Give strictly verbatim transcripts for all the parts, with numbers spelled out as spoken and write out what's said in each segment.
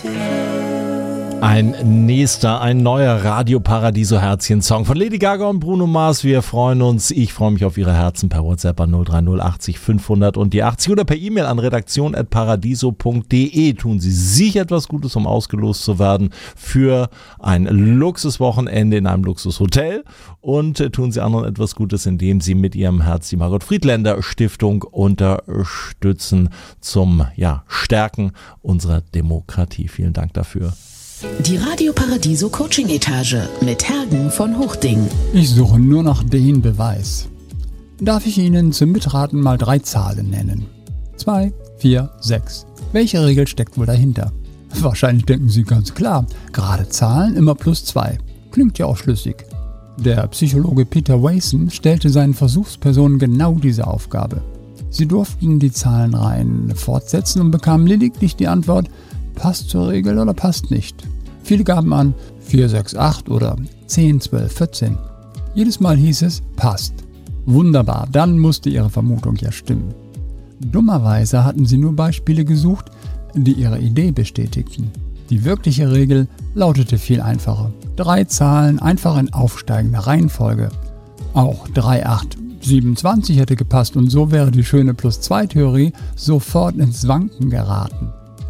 Ein nächster, ein neuer Radio Paradiso Herzchen-Song von Lady Gaga und Bruno Mars. Wir freuen uns. Ich freue mich auf Ihre Herzen per WhatsApp an null drei null achtzig fünfhundert und die achtzig oder per E-Mail an redaktion at paradiso punkt de. Tun Sie sich etwas Gutes, um ausgelost zu werden für ein Luxuswochenende in einem Luxushotel, und tun Sie anderen etwas Gutes, indem Sie mit Ihrem Herz die Margot Friedländer Stiftung unterstützen zum ja, Stärken unserer Demokratie. Vielen Dank dafür. Die Radio Paradiso Coaching Etage mit Hergen von Hochding. Ich suche nur noch den Beweis. Darf ich Ihnen zum Mitraten mal drei Zahlen nennen? zwei, vier, sechs. Welche Regel steckt wohl dahinter? Wahrscheinlich denken Sie ganz klar, gerade Zahlen immer plus zwei. Klingt ja auch schlüssig. Der Psychologe Peter Wason stellte seinen Versuchspersonen genau diese Aufgabe. Sie durften die Zahlenreihen fortsetzen und bekamen lediglich die Antwort: passt zur Regel oder passt nicht. Viele gaben an vier, sechs, acht oder zehn, zwölf, vierzehn. Jedes Mal hieß es, passt. Wunderbar, dann musste ihre Vermutung ja stimmen. Dummerweise hatten sie nur Beispiele gesucht, die ihre Idee bestätigten. Die wirkliche Regel lautete viel einfacher. Drei Zahlen einfach in aufsteigender Reihenfolge. Auch drei, acht, siebenundzwanzig hätte gepasst, und so wäre die schöne Plus-zwei-Theorie sofort ins Wanken geraten.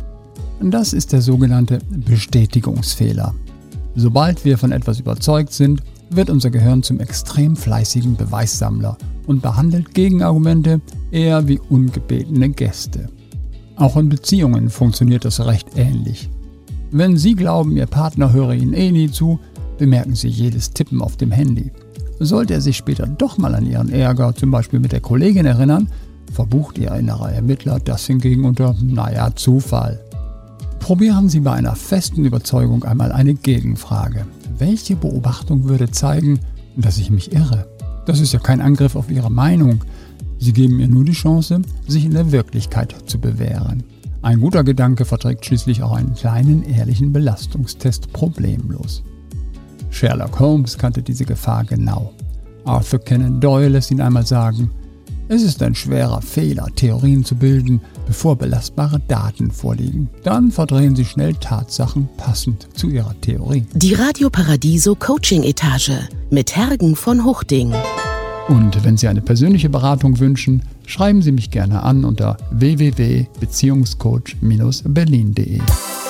Das ist der sogenannte Bestätigungsfehler. Sobald wir von etwas überzeugt sind, wird unser Gehirn zum extrem fleißigen Beweissammler und behandelt Gegenargumente eher wie ungebetene Gäste. Auch in Beziehungen funktioniert das recht ähnlich. Wenn Sie glauben, Ihr Partner höre Ihnen eh nie zu, bemerken Sie jedes Tippen auf dem Handy. Sollte er sich später doch mal an Ihren Ärger, zum Beispiel mit der Kollegin, erinnern, verbucht Ihr innerer Ermittler das hingegen unter, naja, Zufall. Probieren Sie bei einer festen Überzeugung einmal eine Gegenfrage. Welche Beobachtung würde zeigen, dass ich mich irre? Das ist ja kein Angriff auf Ihre Meinung. Sie geben ihr nur die Chance, sich in der Wirklichkeit zu bewähren. Ein guter Gedanke verträgt schließlich auch einen kleinen, ehrlichen Belastungstest problemlos. Sherlock Holmes kannte diese Gefahr genau. Arthur Conan Doyle lässt ihn einmal sagen: Es ist ein schwerer Fehler, Theorien zu bilden, bevor belastbare Daten vorliegen. Dann verdrehen Sie schnell Tatsachen passend zu Ihrer Theorie. Die Radio Paradiso Coaching Etage mit Hergen von Hochding. Und wenn Sie eine persönliche Beratung wünschen, schreiben Sie mich gerne an unter w w w punkt beziehungscoach Bindestrich berlin punkt de.